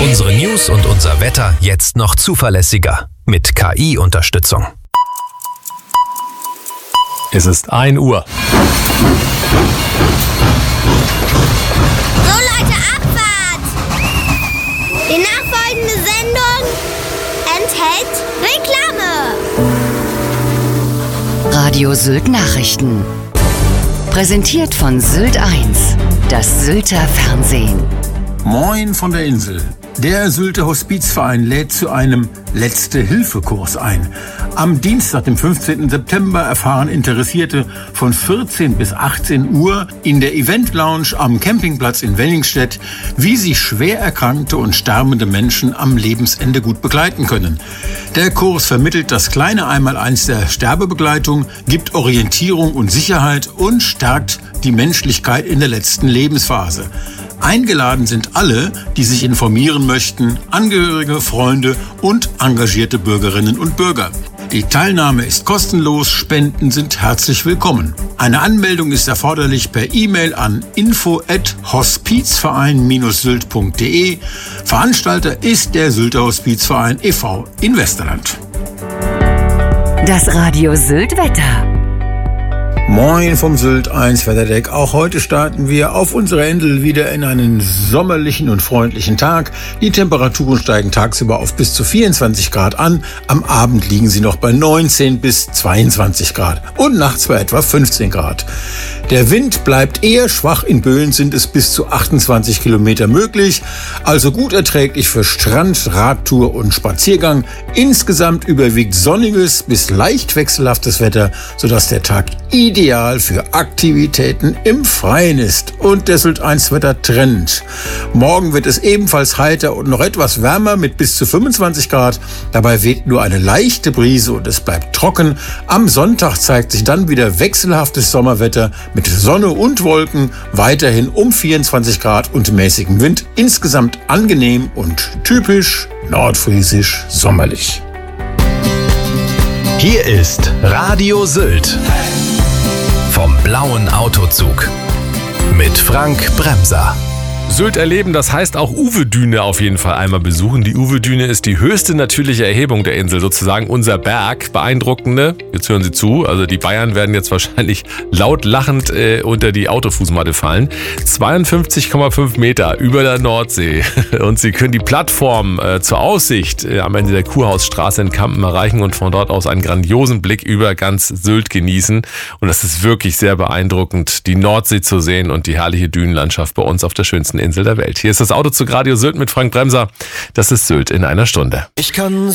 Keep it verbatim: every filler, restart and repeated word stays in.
Unsere News und unser Wetter jetzt noch zuverlässiger mit K I-Unterstützung. Es ist ein Uhr. So Leute, Abfahrt! Die nachfolgende Sendung enthält Reklame. Radio Sylt Nachrichten. Präsentiert von Sylt eins, das Sylter Fernsehen. Moin von der Insel. Der Sylter Hospizverein lädt zu einem Letzte-Hilfe-Kurs ein. Am Dienstag, dem fünfzehnten September, erfahren Interessierte von vierzehn bis achtzehn Uhr in der Event Lounge am Campingplatz in Wenningstedt, wie sie schwer erkrankte und sterbende Menschen am Lebensende gut begleiten können. Der Kurs vermittelt das kleine Einmaleins der Sterbebegleitung, gibt Orientierung und Sicherheit und stärkt die Menschlichkeit in der letzten Lebensphase. Eingeladen sind alle, die sich informieren möchten, Angehörige, Freunde und engagierte Bürgerinnen und Bürger. Die Teilnahme ist kostenlos, Spenden sind herzlich willkommen. Eine Anmeldung ist erforderlich per E-Mail an info at hospizverein sylt punkt de. Veranstalter ist der Sylter Hospizverein e V in Westerland. Das Radio Sylt Wetter. Moin vom Sylt eins Wetterdeck. Auch heute starten wir auf unserer Insel wieder in einen sommerlichen und freundlichen Tag. Die Temperaturen steigen tagsüber auf bis zu vierundzwanzig Grad an. Am Abend liegen sie noch bei neunzehn bis zweiundzwanzig Grad und nachts bei etwa fünfzehn Grad. Der Wind bleibt eher schwach. In Böen sind es bis zu achtundzwanzig Kilometer möglich. Also gut erträglich für Strand, Radtour und Spaziergang. Insgesamt überwiegt sonniges bis leicht wechselhaftes Wetter, sodass der Tag ideal für Aktivitäten im Freien ist. Und der Sylt eins Wetter Trend. Morgen wird es ebenfalls heiter und noch etwas wärmer mit bis zu fünfundzwanzig Grad. Dabei weht nur eine leichte Brise und es bleibt trocken. Am Sonntag zeigt sich dann wieder wechselhaftes Sommerwetter mit Sonne und Wolken, weiterhin um vierundzwanzig Grad und mäßigem Wind. Insgesamt angenehm und typisch nordfriesisch sommerlich. Hier ist Radio Sylt vom blauen Autozug mit Frank Bremser. Sylt erleben, das heißt auch Uvedüne auf jeden Fall einmal besuchen. Die Uvedüne ist die höchste natürliche Erhebung der Insel, sozusagen unser Berg. Beeindruckende, jetzt hören Sie zu, also die Bayern werden jetzt wahrscheinlich laut lachend äh, unter die Autofußmatte fallen. zweiundfünfzig Komma fünf Meter über der Nordsee und Sie können die Plattform äh, zur Aussicht äh, am Ende der Kurhausstraße in Kampen erreichen und von dort aus einen grandiosen Blick über ganz Sylt genießen. Und das ist wirklich sehr beeindruckend, die Nordsee zu sehen und die herrliche Dünenlandschaft bei uns auf der schönsten Insel der Welt. Hier ist das Autozug Radio Sylt mit Frank Bremser. Das ist Sylt in einer Stunde. Ich kann